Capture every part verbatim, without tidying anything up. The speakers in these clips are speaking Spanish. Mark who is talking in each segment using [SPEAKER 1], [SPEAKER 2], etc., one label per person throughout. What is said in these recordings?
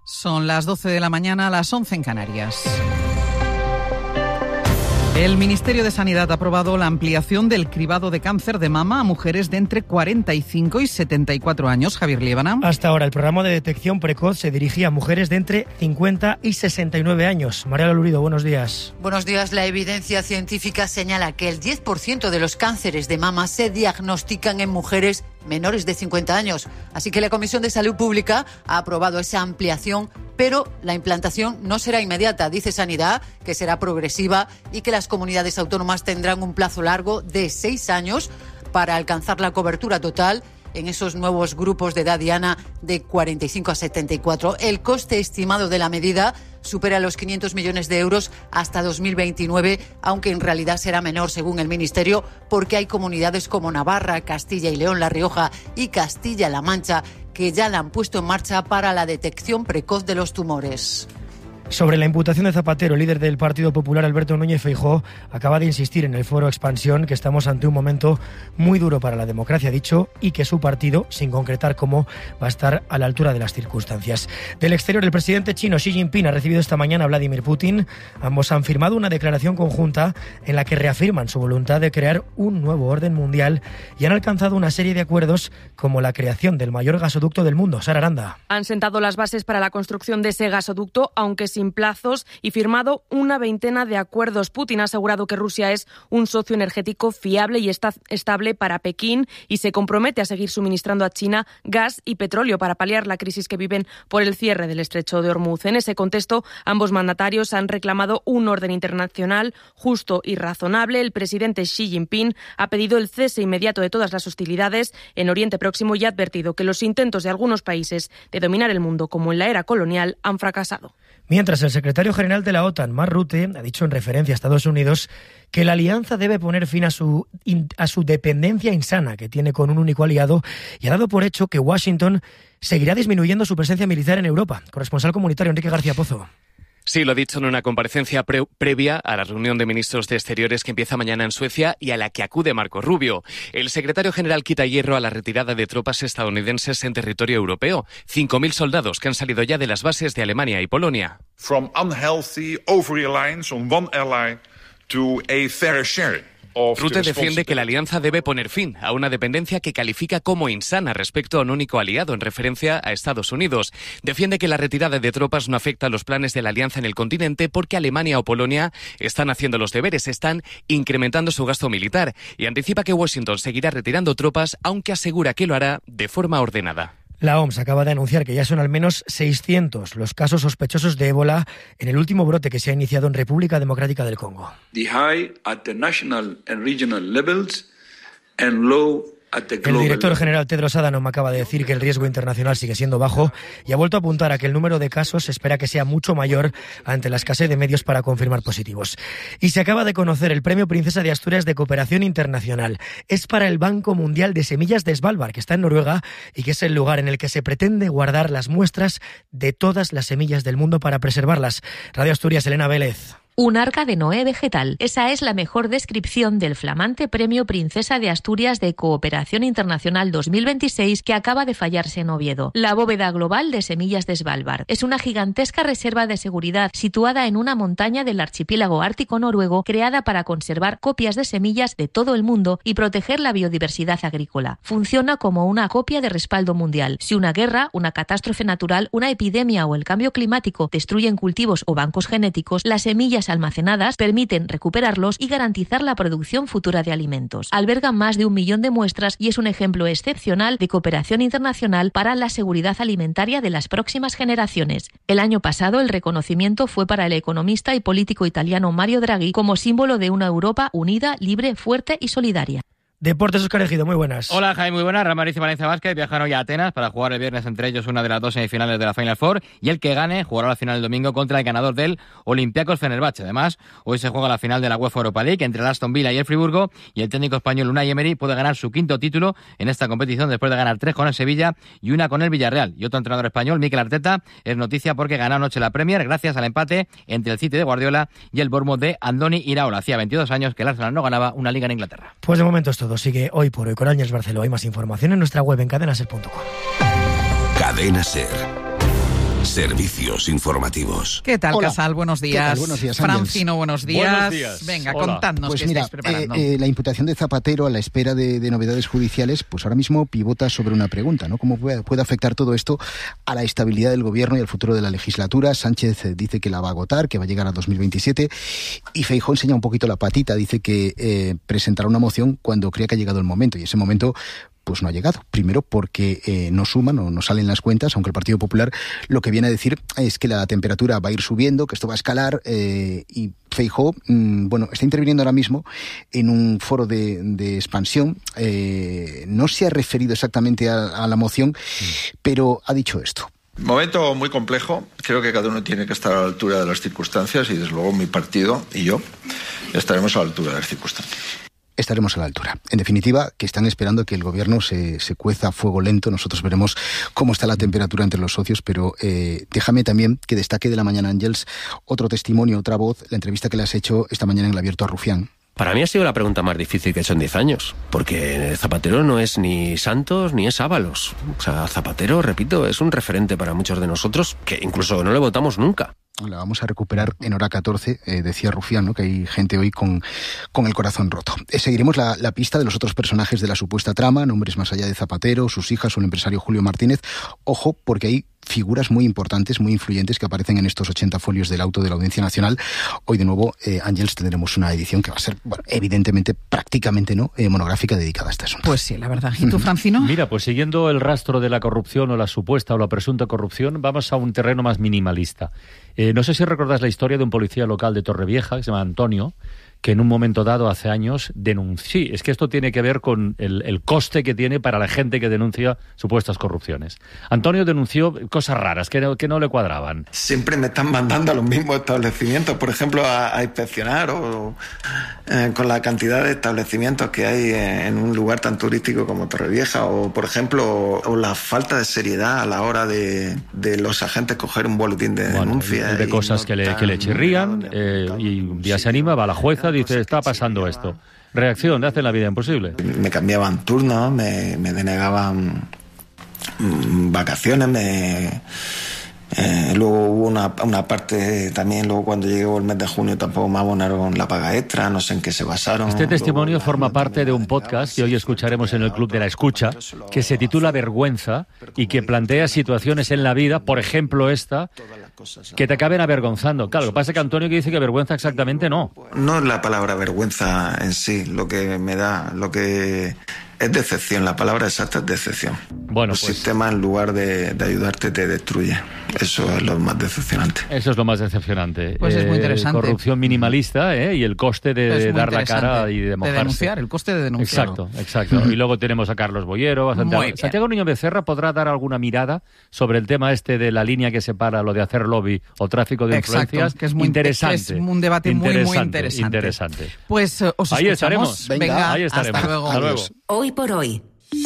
[SPEAKER 1] Son las doce de la mañana, las once en Canarias. El Ministerio de Sanidad ha aprobado la ampliación del cribado de cáncer de mama a mujeres de entre cuarenta y cinco y setenta y cuatro años. Javier Liébana.
[SPEAKER 2] Hasta ahora el programa de detección precoz se dirigía a mujeres de entre cincuenta y sesenta y nueve años. Mariela Lurido, buenos días.
[SPEAKER 3] Buenos días. La evidencia científica señala que el diez por ciento de los cánceres de mama se diagnostican en mujeres menores de cincuenta años. Así que la Comisión de Salud Pública ha aprobado esa ampliación, pero la implantación no será inmediata. Dice Sanidad que será progresiva y que las comunidades autónomas tendrán un plazo largo de seis años para alcanzar la cobertura total en esos nuevos grupos de edad diana de cuarenta y cinco a setenta y cuatro. El coste estimado de la medida supera los quinientos millones de euros hasta dos mil veintinueve, aunque en realidad será menor según el Ministerio, porque hay comunidades como Navarra, Castilla y León, La Rioja y Castilla-La Mancha que ya la han puesto en marcha para la detección precoz de los tumores.
[SPEAKER 2] Sobre la imputación de Zapatero, el líder del Partido Popular, Alberto Núñez Feijóo, acaba de insistir en el foro Expansión que estamos ante un momento muy duro para la democracia, ha dicho, y que su partido, sin concretar cómo, va a estar a la altura de las circunstancias. Del exterior, el presidente chino Xi Jinping ha recibido esta mañana a Vladimir Putin. Ambos han firmado una declaración conjunta en la que reafirman su voluntad de crear un nuevo orden mundial y han alcanzado una serie de acuerdos como la creación del mayor gasoducto del mundo. Sara Aranda.
[SPEAKER 4] Han sentado las bases para la construcción de ese gasoducto, aunque sin sin plazos, y firmado una veintena de acuerdos. Putin ha asegurado que Rusia es un socio energético fiable y está estable para Pekín y se compromete a seguir suministrando a China gas y petróleo para paliar la crisis que viven por el cierre del estrecho de Hormuz. En ese contexto, ambos mandatarios han reclamado un orden internacional justo y razonable. El presidente Xi Jinping ha pedido el cese inmediato de todas las hostilidades en Oriente Próximo y ha advertido que los intentos de algunos países de dominar el mundo, como en la era colonial, han fracasado.
[SPEAKER 2] Mientras, el secretario general de la OTAN, Mark Rutte, ha dicho en referencia a Estados Unidos que la alianza debe poner fin a su, a su dependencia insana que tiene con un único aliado y ha dado por hecho que Washington seguirá disminuyendo su presencia militar en Europa. Corresponsal comunitario Enrique García Pozo.
[SPEAKER 5] Sí, lo ha dicho en una comparecencia pre- previa a la reunión de ministros de Exteriores que empieza mañana en Suecia y a la que acude Marco Rubio. El secretario general quita hierro a la retirada de tropas estadounidenses en territorio europeo. cinco mil soldados que han salido ya de las bases de Alemania y Polonia.
[SPEAKER 6] From unhealthy over-reliance on one ally to a fair sharing.
[SPEAKER 5] Rutte defiende que la alianza debe poner fin a una dependencia que califica como insana respecto a un único aliado, en referencia a Estados Unidos. Defiende que la retirada de tropas no afecta a los planes de la alianza en el continente porque Alemania o Polonia están haciendo los deberes, están incrementando su gasto militar y anticipa que Washington seguirá retirando tropas, aunque asegura que lo hará de forma ordenada.
[SPEAKER 2] La O M S acaba de anunciar que ya son al menos seiscientos los casos sospechosos de ébola en el último brote que se ha iniciado en República Democrática del Congo.
[SPEAKER 7] The high at the national and regional levels and low at the global.
[SPEAKER 2] El director general Tedros Adhanom acaba de decir que el riesgo internacional sigue siendo bajo y ha vuelto a apuntar a que el número de casos se espera que sea mucho mayor ante la escasez de medios para confirmar positivos. Y se acaba de conocer el Premio Princesa de Asturias de Cooperación Internacional. Es para el Banco Mundial de Semillas de Svalbard, que está en Noruega y que es el lugar en el que se pretende guardar las muestras de todas las semillas del mundo para preservarlas. Radio Asturias, Elena Vélez.
[SPEAKER 8] Un arca de Noé vegetal. Esa es la mejor descripción del flamante Premio Princesa de Asturias de Cooperación Internacional dos mil veintiséis que acaba de fallarse en Oviedo. La bóveda global de semillas de Svalbard es una gigantesca reserva de seguridad situada en una montaña del archipiélago ártico noruego creada para conservar copias de semillas de todo el mundo y proteger la biodiversidad agrícola. Funciona como una copia de respaldo mundial. Si una guerra, una catástrofe natural, una epidemia o el cambio climático destruyen cultivos o bancos genéticos, las semillas almacenadas permiten recuperarlos y garantizar la producción futura de alimentos. Albergan más de un millón de muestras y es un ejemplo excepcional de cooperación internacional para la seguridad alimentaria de las próximas generaciones. El año pasado el reconocimiento fue para el economista y político italiano Mario Draghi como símbolo de una Europa unida, libre, fuerte y solidaria.
[SPEAKER 2] Deportes, Óscar Ejido, muy buenas.
[SPEAKER 9] Hola, Jaime, muy buenas. Real Madrid y Valencia Basket viajan hoy a Atenas para jugar el viernes entre ellos una de las dos semifinales de la Final Four y el que gane jugará la final el domingo contra el ganador del Olympiacos Fenerbahce. Además, hoy se juega la final de la UEFA Europa League entre el Aston Villa y el Friburgo y el técnico español Unai Emery puede ganar su quinto título en esta competición después de ganar tres con el Sevilla y una con el Villarreal. Y otro entrenador español, Mikel Arteta, es noticia porque ganó anoche la Premier gracias al empate entre el City de Guardiola y el Bournemouth de Andoni Iraola. Hacía veintidós años que el Arsenal no ganaba una liga en Inglaterra.
[SPEAKER 2] Pues de momento es todo. Sigue hoy por con Ángels Barceló. Hay más información en nuestra web en cadena ser punto com.
[SPEAKER 10] Cadena Ser. Servicios informativos.
[SPEAKER 1] ¿Qué tal,
[SPEAKER 11] Hola.
[SPEAKER 1] Casal? Buenos días.
[SPEAKER 11] ¿Qué tal? Buenos días, Ángels.
[SPEAKER 1] Francino, buenos días.
[SPEAKER 12] Buenos días.
[SPEAKER 1] Venga,
[SPEAKER 12] Hola.
[SPEAKER 1] contadnos
[SPEAKER 11] Pues
[SPEAKER 1] qué
[SPEAKER 11] mira,
[SPEAKER 1] estáis preparando.
[SPEAKER 11] eh, eh, la imputación de Zapatero a la espera de, de novedades judiciales, pues ahora mismo pivota sobre una pregunta, ¿no? ¿Cómo puede, puede afectar todo esto a la estabilidad del gobierno y al futuro de la legislatura? Sánchez eh, dice que la va a agotar, que va a llegar a dos mil veintisiete, y Feijóo enseña un poquito la patita, dice que eh, presentará una moción cuando crea que ha llegado el momento, y ese momento pues no ha llegado. Primero porque eh, no suman o no salen las cuentas, aunque el Partido Popular lo que viene a decir es que la temperatura va a ir subiendo, que esto va a escalar, eh, y Feijóo, mmm, bueno, está interviniendo ahora mismo en un foro de, de expansión. Eh, no se ha referido exactamente a, a la moción, mm. pero ha dicho esto.
[SPEAKER 13] Momento muy complejo. Creo que cada uno tiene que estar a la altura de las circunstancias y, desde luego, mi partido y yo estaremos a la altura de las circunstancias.
[SPEAKER 11] Estaremos a la altura. En definitiva, que están esperando que el gobierno se, se cueza a fuego lento. Nosotros veremos cómo está la temperatura entre los socios, pero eh, déjame también que destaque de la mañana, Ángels, otro testimonio, otra voz, la entrevista que le has hecho esta mañana en el Abierto a Rufián.
[SPEAKER 14] Para mí ha sido la pregunta más difícil que he hecho en diez años, porque Zapatero no es ni Santos ni es Ábalos. O sea, Zapatero, repito, es un referente para muchos de nosotros que incluso no le votamos nunca.
[SPEAKER 11] La vamos a recuperar en hora catorce, eh, decía Rufián, ¿no? Que hay gente hoy con, con el corazón roto. Eh, seguiremos la, la pista de los otros personajes de la supuesta trama, nombres más allá de Zapatero, sus hijas o el empresario Julio Martínez. Ojo, porque hay figuras muy importantes, muy influyentes que aparecen en estos ochenta folios del auto de la Audiencia Nacional. Hoy de nuevo, eh, Ángels, tendremos una edición que va a ser, bueno, evidentemente, prácticamente no, eh, monográfica dedicada a este asunto.
[SPEAKER 1] Pues sí, la verdad. ¿Y tú, Francino?
[SPEAKER 12] Mira, pues siguiendo el rastro de la corrupción o la supuesta o la presunta corrupción, vamos a un terreno más minimalista. Eh, no sé si recordáis la historia de un policía local de Torrevieja, que se llama Antonio, que en un momento dado, hace años, denunció. Sí, es que esto tiene que ver con el, el coste que tiene para la gente que denuncia supuestas corrupciones. Antonio denunció cosas raras que no, que no le cuadraban.
[SPEAKER 15] Siempre me están mandando a los mismos establecimientos, por ejemplo, a, a inspeccionar o eh, con la cantidad de establecimientos que hay en un lugar tan turístico como Torrevieja, o por ejemplo, o, o la falta de seriedad a la hora de, de los agentes coger un boletín de bueno, denuncia.
[SPEAKER 12] De cosas no que, le, que le chirrían, eh, y un día sí, se anima, va a la jueza, dice, está pasando esto. Reacción, de hacer la vida imposible.
[SPEAKER 15] Me cambiaban turnos, me, me denegaban mmm, vacaciones, me... Eh, luego hubo una, una parte también, luego cuando llegó el mes de junio tampoco me abonaron la paga extra, no sé en qué se basaron.
[SPEAKER 12] Este testimonio luego, forma parte de un podcast que hoy escucharemos en el Club de la Escucha, que se titula Vergüenza y que plantea situaciones en la vida, por ejemplo esta, que te acaben avergonzando. Claro, lo que pasa es que Antonio que dice que vergüenza exactamente no.
[SPEAKER 15] No es la palabra vergüenza en sí lo que me da, lo que... es decepción, la palabra exacta es decepción.
[SPEAKER 12] Bueno,
[SPEAKER 15] el
[SPEAKER 12] pues,
[SPEAKER 15] sistema, en lugar de, de ayudarte, te destruye. Eso es lo más decepcionante.
[SPEAKER 12] Eso es lo más decepcionante.
[SPEAKER 1] Pues eh, es muy interesante.
[SPEAKER 12] Corrupción minimalista, ¿eh? Y el coste de dar la cara y de mojarse.
[SPEAKER 1] De denunciar, el coste de denunciar.
[SPEAKER 12] Exacto, exacto. Y luego tenemos a Carlos Boyero, a Santiago. Santiago Niño Becerra podrá dar alguna mirada sobre el tema este de la línea que separa lo de hacer lobby o tráfico de
[SPEAKER 1] exacto,
[SPEAKER 12] influencias.
[SPEAKER 1] Que es muy
[SPEAKER 12] interesante.
[SPEAKER 1] Que es un debate muy, muy interesante.
[SPEAKER 12] interesante.
[SPEAKER 1] Pues uh, os
[SPEAKER 12] ahí
[SPEAKER 1] escuchamos.
[SPEAKER 12] estaremos.
[SPEAKER 1] Venga, Venga
[SPEAKER 12] ahí estaremos.
[SPEAKER 1] Hasta luego.
[SPEAKER 12] Hasta luego.
[SPEAKER 16] Hoy por hoy.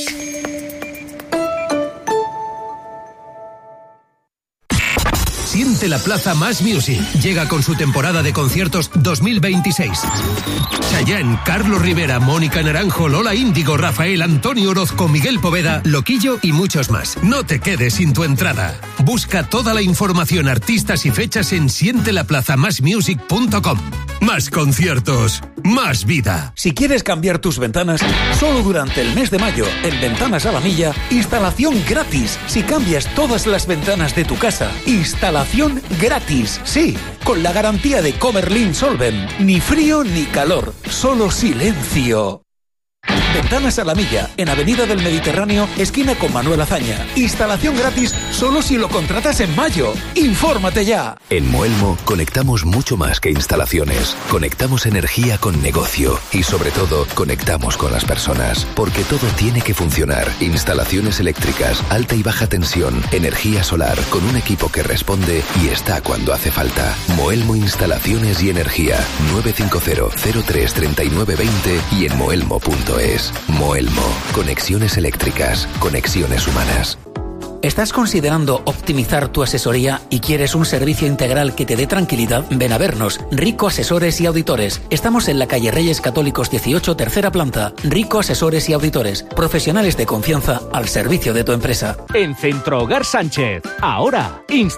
[SPEAKER 17] Siente la Plaza Más Music. Llega con su temporada de conciertos dos mil veintiséis. Chayanne, Carlos Rivera, Mónica Naranjo, Lola Índigo, Rafael, Antonio Orozco, Miguel Poveda, Loquillo y muchos más. No te quedes sin tu entrada. Busca toda la información, artistas y fechas en siente la plaza más music punto com. Más conciertos, más vida.
[SPEAKER 18] Si quieres cambiar tus ventanas, solo durante el mes de mayo, en Ventanas a la Milla, instalación gratis. Si cambias todas las ventanas de tu casa, instalación gratis. Sí, con la garantía de Comerlin Solvent. Ni frío ni calor, solo silencio. Ventanas a la Milla, en Avenida del Mediterráneo, esquina con Manuel Azaña. Instalación gratis solo si lo contratas en mayo. ¡Infórmate ya!
[SPEAKER 10] En Moelmo conectamos mucho más que instalaciones. Conectamos energía con negocio y, sobre todo, conectamos con las personas. Porque todo tiene que funcionar. Instalaciones eléctricas, alta y baja tensión, energía solar, con un equipo que responde y está cuando hace falta. Moelmo Instalaciones y Energía. nueve cinco cero, cero tres, tres nueve dos cero y en moelmo punto es. Moelmo. Conexiones eléctricas. Conexiones humanas.
[SPEAKER 18] ¿Estás considerando optimizar tu asesoría y quieres un servicio integral que te dé tranquilidad? Ven a vernos. Rico Asesores y Auditores. Estamos en la calle Reyes Católicos dieciocho, tercera planta. Rico Asesores y Auditores. Profesionales de confianza al servicio de tu empresa.
[SPEAKER 19] En Centro Hogar Sánchez. Ahora,